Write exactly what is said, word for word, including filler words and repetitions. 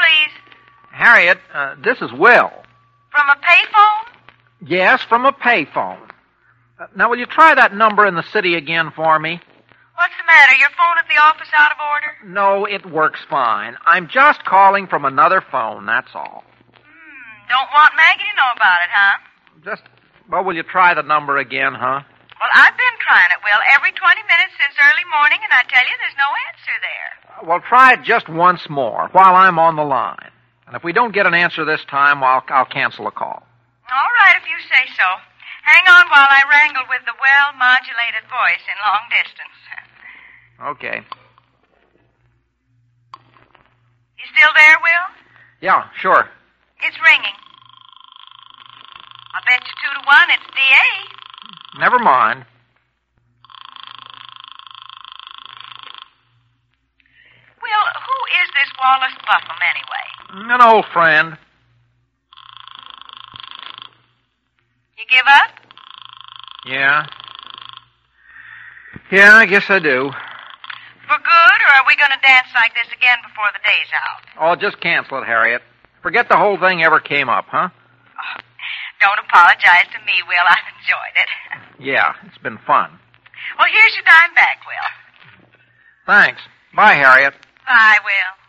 please? Harriet, uh, this is Will. From a payphone? Yes, from a payphone. Uh, now, will you try that number in the city again for me? What's the matter? Your phone at the office out of order? No, it works fine. I'm just calling from another phone, that's all. Hmm, don't want Maggie to know about it, huh? Just, well, will you try the number again, huh? Well, I've been trying it, Will, every twenty minutes since early morning, and I tell you there's no answer there. Uh, well, try it just once more while I'm on the line. And if we don't get an answer this time, well, I'll, I'll cancel the call. All right, if you say so. Hang on while I wrangle with the well-modulated voice in long distance. Okay. You still there, Will? Yeah, sure. It's ringing. I'll bet you two to one it's D A. Never mind. Will, who is this Wallace Buffum, anyway? An old friend. You give up? Yeah. Yeah, I guess I do. For good, or are we going to dance like this again before the day's out? Oh, just cancel it, Harriet. Forget the whole thing ever came up, huh? Oh, don't apologize to me, Will. I've enjoyed it. Yeah, it's been fun. Well, here's your dime back, Will. Thanks. Bye, Harriet. Bye, Will.